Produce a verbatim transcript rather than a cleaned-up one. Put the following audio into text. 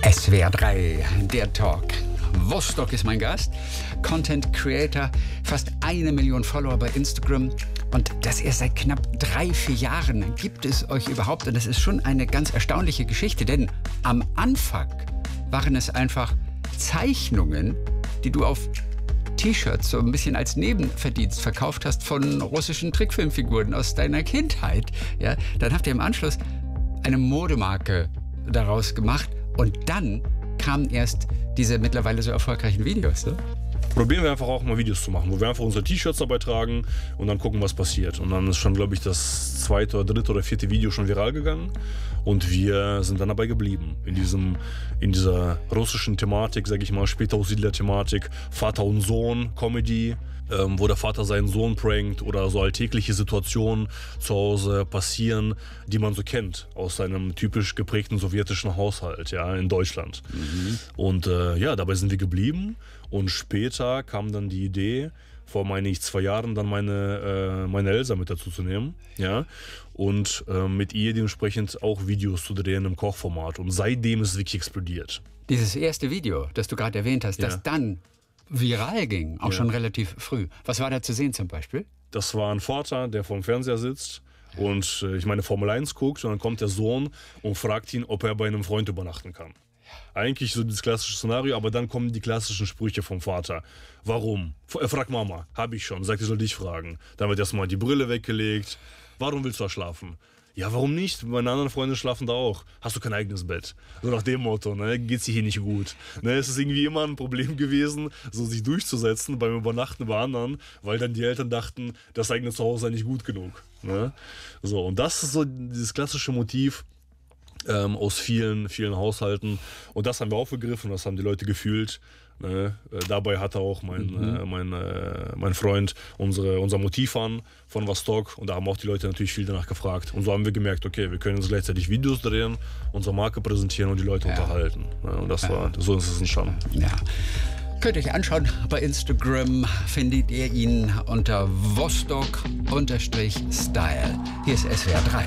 S W R drei, der Talk. Vostok ist mein Gast, Content Creator, fast eine Million Follower bei Instagram und das erst seit knapp drei, vier Jahren gibt es euch überhaupt und das ist schon eine ganz erstaunliche Geschichte, denn am Anfang waren es einfach Zeichnungen, die du auf T-Shirts so ein bisschen als Nebenverdienst verkauft hast von russischen Trickfilmfiguren aus deiner Kindheit. Ja, dann habt ihr im Anschluss eine Modemarke daraus gemacht und dann kamen erst diese mittlerweile so erfolgreichen Videos. Ne? Probieren wir einfach auch mal Videos zu machen, wo wir einfach unsere T-Shirts dabei tragen und dann gucken, was passiert. Und dann ist schon, glaube ich, das zweite oder dritte oder vierte Video schon viral gegangen und wir sind dann dabei geblieben. In, diesem, in dieser russischen Thematik, sage ich mal, Spätaussiedler-Thematik, Vater und Sohn, Comedy, ähm, wo der Vater seinen Sohn prankt oder so alltägliche Situationen zu Hause passieren, die man so kennt aus seinem typisch geprägten sowjetischen Haushalt, ja, in Deutschland. Mhm. Und äh, ja, dabei sind wir geblieben und später kam dann die Idee, vor, meine ich, zwei Jahren dann meine, äh, meine Elsa mit dazu zu nehmen, ja, und äh, mit ihr dementsprechend auch Videos zu drehen im Kochformat und seitdem ist es wirklich explodiert. Dieses erste Video, das du gerade erwähnt hast, Ja. das dann viral ging, auch Ja. schon relativ früh. Was war da zu sehen zum Beispiel? Das war ein Vater, der vorm Fernseher sitzt und äh, ich meine Formel eins guckt und dann kommt der Sohn und fragt ihn, ob er bei einem Freund übernachten kann. Eigentlich so das klassische Szenario, aber dann kommen die klassischen Sprüche vom Vater. Warum? Er fragt Mama, habe ich schon, sagt, ich soll dich fragen. Dann wird erstmal die Brille weggelegt. Warum willst du da schlafen? Ja, warum nicht? Meine anderen Freunde schlafen da auch. Hast du kein eigenes Bett? So nach dem Motto, ne? Geht's dir hier nicht gut? Ne? Es ist irgendwie immer ein Problem gewesen, so sich durchzusetzen beim Übernachten bei anderen, weil dann die Eltern dachten, das eigene Zuhause sei nicht gut genug. Ne? So, und das ist so dieses klassische Motiv ähm, aus vielen, vielen Haushalten. Und das haben wir aufgegriffen, das haben die Leute gefühlt. Ne? Äh, dabei hatte auch mein, mhm. äh, mein, äh, mein Freund unsere, unser Motiv an von Vostok und da haben auch die Leute natürlich viel danach gefragt. Und so haben wir gemerkt, okay, wir können jetzt gleichzeitig Videos drehen, unsere Marke präsentieren und die Leute ja. unterhalten. Ne? Und das ja. war, so ist es entstanden. Ja. Könnt ihr euch anschauen, bei Instagram findet ihr ihn unter Vostok-Style. Hier ist S W R drei.